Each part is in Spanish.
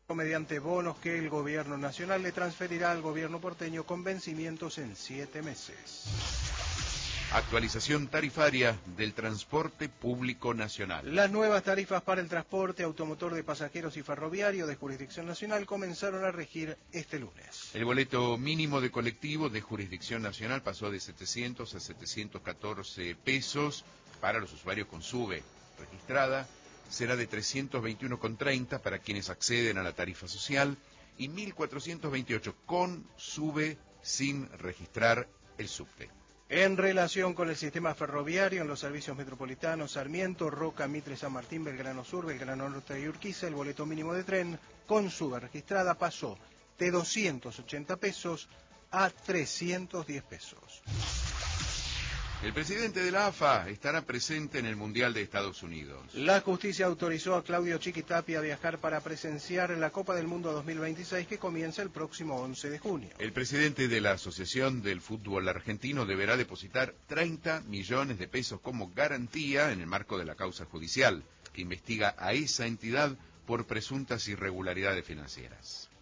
mediante bonos que el gobierno nacional le transferirá al gobierno porteño con vencimientos en 7 meses. Actualización tarifaria del transporte público nacional. Las nuevas tarifas para el transporte automotor de pasajeros y ferroviario de jurisdicción nacional comenzaron a regir este lunes. El boleto mínimo de colectivo de jurisdicción nacional pasó de 700 a 714 pesos para los usuarios con SUBE registrada, será de 321,30 para quienes acceden a la tarifa social y 1.428 con SUBE sin registrar el subte. En relación con el sistema ferroviario en los servicios metropolitanos Sarmiento, Roca, Mitre, San Martín, Belgrano Sur, Belgrano Norte y Urquiza, el boleto mínimo de tren con SUBE registrada pasó de 280 pesos a 310 pesos. El presidente de la AFA estará presente en el Mundial de Estados Unidos. La justicia autorizó a Claudio Chiquitapia a viajar para presenciar la Copa del Mundo 2026 que comienza el próximo 11 de junio. El presidente de la Asociación del Fútbol Argentino deberá depositar 30 millones de pesos como garantía en el marco de la causa judicial que investiga a esa entidad por presuntas irregularidades financieras.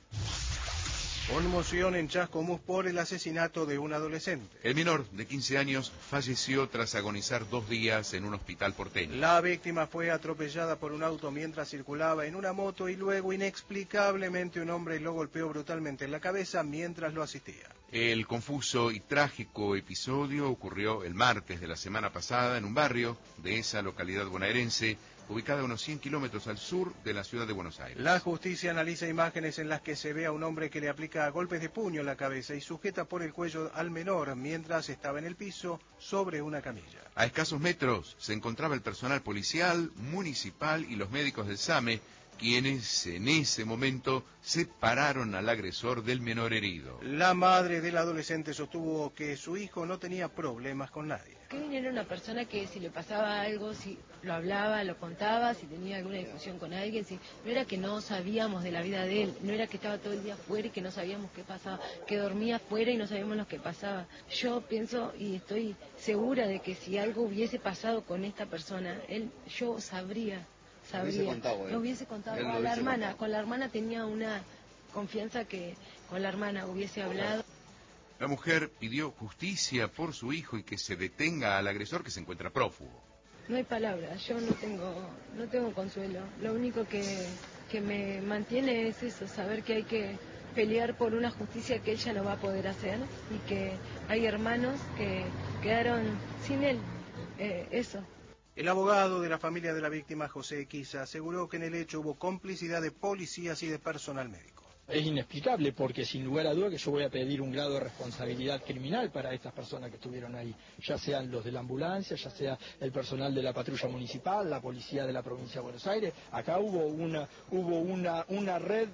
Conmoción en Chascomús por el asesinato de un adolescente. El menor de 15 años falleció tras agonizar 2 días en un hospital porteño. La víctima fue atropellada por un auto mientras circulaba en una moto y luego inexplicablemente un hombre lo golpeó brutalmente en la cabeza mientras lo asistía. El confuso y trágico episodio ocurrió el martes de la semana pasada en un barrio de esa localidad bonaerense, ubicada a unos 100 kilómetros al sur de la ciudad de Buenos Aires. La justicia analiza imágenes en las que se ve a un hombre que le aplica golpes de puño en la cabeza y sujeta por el cuello al menor mientras estaba en el piso sobre una camilla. A escasos metros se encontraba el personal policial, municipal y los médicos del SAME, quienes en ese momento separaron al agresor del menor herido. La madre del adolescente sostuvo que su hijo no tenía problemas con nadie. Kevin era una persona que si le pasaba algo, si lo hablaba, lo contaba, si tenía alguna discusión con alguien, si no era que no sabíamos de la vida de él, no era que estaba todo el día afuera y que no sabíamos qué pasaba, que dormía afuera y no sabíamos lo que pasaba. Yo pienso y estoy segura de que si algo hubiese pasado con esta persona, yo sabría. Lo hubiese contado a la hermana. Con la hermana tenía una confianza que con la hermana hubiese hablado. La mujer pidió justicia por su hijo y que se detenga al agresor que se encuentra prófugo. No hay palabras, yo no tengo consuelo. Lo único que me mantiene es eso, saber que hay que pelear por una justicia que ella no va a poder hacer y que hay hermanos que quedaron sin él. Eso. El abogado de la familia de la víctima, José Equiza, aseguró que en el hecho hubo complicidad de policías y de personal médico. Es inexplicable porque sin lugar a duda que yo voy a pedir un grado de responsabilidad criminal para estas personas que estuvieron ahí, ya sean los de la ambulancia, ya sea el personal de la patrulla municipal, la policía de la provincia de Buenos Aires. Acá hubo una red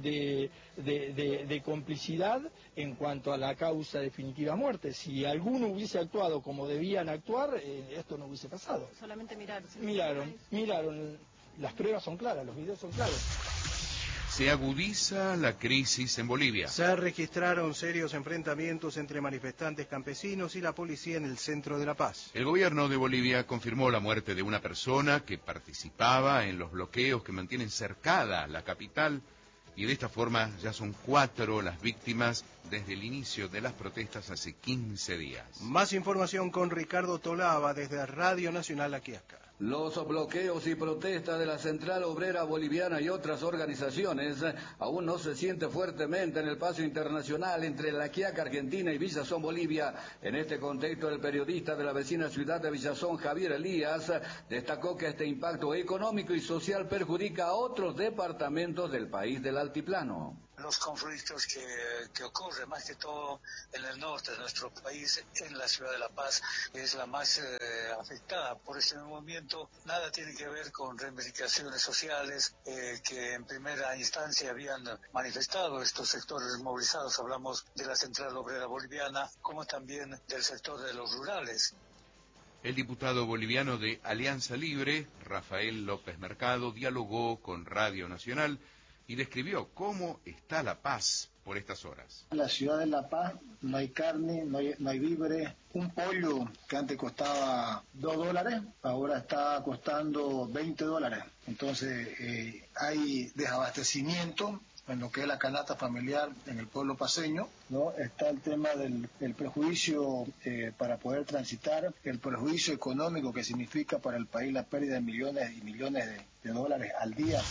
de complicidad en cuanto a la causa definitiva muerte. Si alguno hubiese actuado como debían actuar, esto no hubiese pasado. Solamente miraron, las pruebas son claras, los videos son claros. Se agudiza la crisis en Bolivia. Se registraron serios enfrentamientos entre manifestantes campesinos y la policía en el centro de La Paz. El gobierno de Bolivia confirmó la muerte de una persona que participaba en los bloqueos que mantienen cercada la capital y de esta forma ya son 4 las víctimas desde el inicio de las protestas hace 15 días. Más información con Ricardo Tolava desde Radio Nacional La Quiaca. Los bloqueos y protestas de la Central Obrera Boliviana y otras organizaciones aún no se siente fuertemente en el paso internacional entre La Quiaca, Argentina y Villazón, Bolivia. En este contexto, el periodista de la vecina ciudad de Villazón, Javier Elías, destacó que este impacto económico y social perjudica a otros departamentos del país del altiplano. Los conflictos que ocurren más que todo en el norte de nuestro país, en la ciudad de La Paz, es la más afectada por este movimiento. Nada tiene que ver con reivindicaciones sociales que en primera instancia habían manifestado estos sectores movilizados. Hablamos de la Central Obrera Boliviana, como también del sector de los rurales. El diputado boliviano de Alianza Libre, Rafael López Mercado, dialogó con Radio Nacional y describió cómo está La Paz por estas horas. En la ciudad de La Paz no hay carne, no hay víveres. Un pollo que antes costaba $2, ahora está costando $20. Entonces hay desabastecimiento en lo que es la canasta familiar en el pueblo paceño, ¿no? Está el tema del prejuicio para poder transitar, el prejuicio económico que significa para el país la pérdida de millones y millones de dólares al día.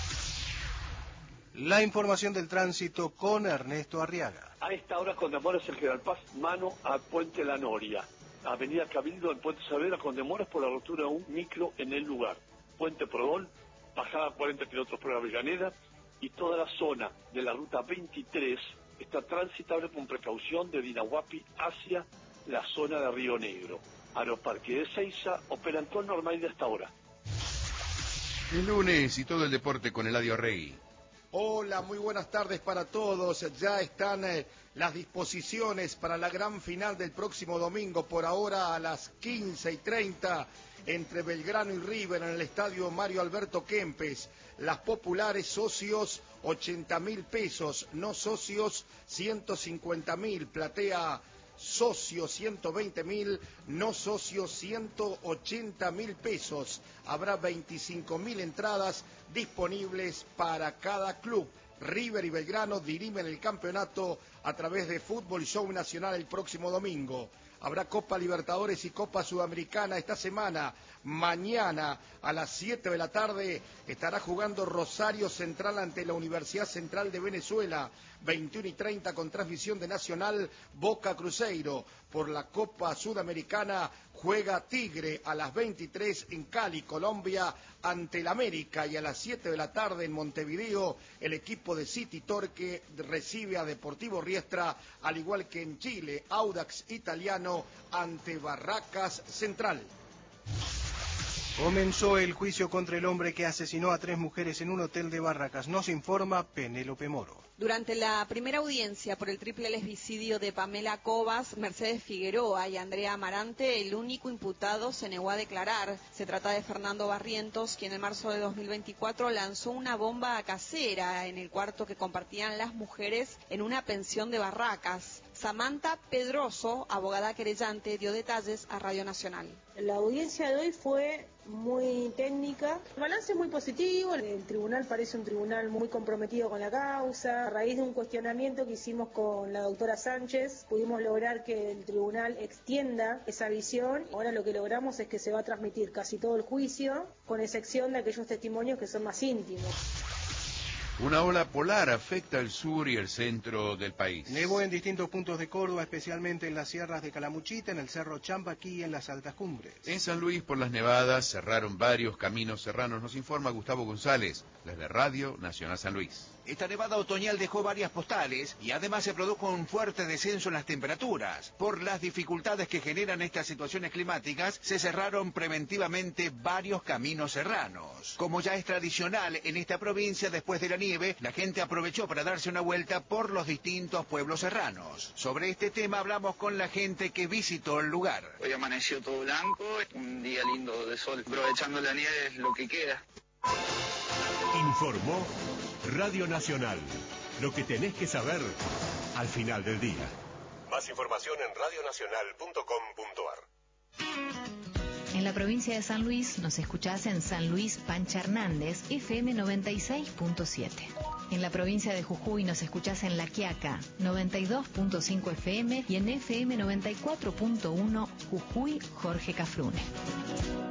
La información del tránsito con Ernesto Arriaga. A esta hora condemoras el General Paz, mano a Puente La Noria. Avenida Cabildo en Puente Saavedra condemoras por la rotura de un micro en el lugar. Puente Prodol, bajada 40 kilómetros por Avellaneda, y toda la zona de la ruta 23 está transitable con precaución de Dinahuapi hacia la zona de Río Negro. Aeroparque de Seiza operan con normalidad hasta ahora. El lunes y todo el deporte con Eladio Rey. Hola, muy buenas tardes para todos. Ya están las disposiciones para la gran final del próximo domingo, por ahora a las 15:30, entre Belgrano y River en el estadio Mario Alberto Kempes. Las populares socios 80.000 pesos, no socios 150.000, platea socios 120.000, no socios 180.000 pesos. Habrá 25.000 entradas disponibles para cada club. River y Belgrano dirimen el campeonato a través de Fútbol Show Nacional el próximo domingo. Habrá Copa Libertadores y Copa Sudamericana esta semana. Mañana a las 7 de la tarde estará jugando Rosario Central ante la Universidad Central de Venezuela. 21:30 con transmisión de Nacional Boca Cruzeiro. Por la Copa Sudamericana juega Tigre a las 23 en Cali, Colombia, ante el América. Y a las 7 de la tarde en Montevideo el equipo de City Torque recibe a Deportivo Riestra, al igual que en Chile, Audax Italiano ante Barracas Central. Comenzó el juicio contra el hombre que asesinó a 3 mujeres en un hotel de Barracas. Nos informa Penélope Moro. Durante la primera audiencia por el triple lesbicidio de Pamela Cobas, Mercedes Figueroa y Andrea Amarante, el único imputado se negó a declarar. Se trata de Fernando Barrientos, quien en marzo de 2024 lanzó una bomba casera en el cuarto que compartían las mujeres en una pensión de Barracas. Samantha Pedroso, abogada querellante, dio detalles a Radio Nacional. La audiencia de hoy fue muy técnica, el balance es muy positivo, el tribunal parece un tribunal muy comprometido con la causa. A raíz de un cuestionamiento que hicimos con la doctora Sánchez, pudimos lograr que el tribunal extienda esa visión. Ahora lo que logramos es que se va a transmitir casi todo el juicio, con excepción de aquellos testimonios que son más íntimos. Una ola polar afecta el sur y el centro del país. Nevó en distintos puntos de Córdoba, especialmente en las sierras de Calamuchita, en el Cerro Champaquí y en las altas cumbres. En San Luis, por las nevadas, cerraron varios caminos serranos. Nos informa Gustavo González, desde Radio Nacional San Luis. Esta nevada otoñal dejó varias postales y además se produjo un fuerte descenso en las temperaturas. Por las dificultades que generan estas situaciones climáticas, se cerraron preventivamente varios caminos serranos. Como ya es tradicional en esta provincia, después de la nieve, la gente aprovechó para darse una vuelta por los distintos pueblos serranos. Sobre este tema hablamos con la gente que visitó el lugar. Hoy amaneció todo blanco, un día lindo de sol. Aprovechando la nieve es lo que queda. Informó Radio Nacional. Lo que tenés que saber al final del día. Más información en radionacional.com.ar. En la provincia de San Luis nos escuchás en San Luis Pancha Hernández, FM 96.7. En la provincia de Jujuy nos escuchás en La Quiaca, 92.5 FM y en FM 94.1 Jujuy Jorge Cafrune.